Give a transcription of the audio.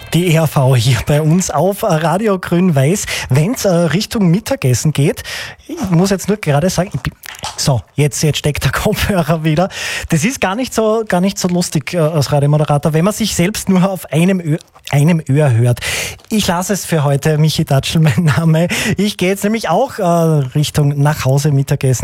Die ERV hier bei uns auf Radio Grün-Weiß. Wenn es Richtung Mittagessen geht, ich muss jetzt nur gerade sagen, so, jetzt steckt der Kopfhörer wieder. Das ist gar nicht so lustig als Radiomoderator, wenn man sich selbst nur auf einem Öhr hört. Ich lasse es für heute. Michi Datschl, mein Name. Ich gehe jetzt nämlich auch Richtung nach Hause Mittagessen.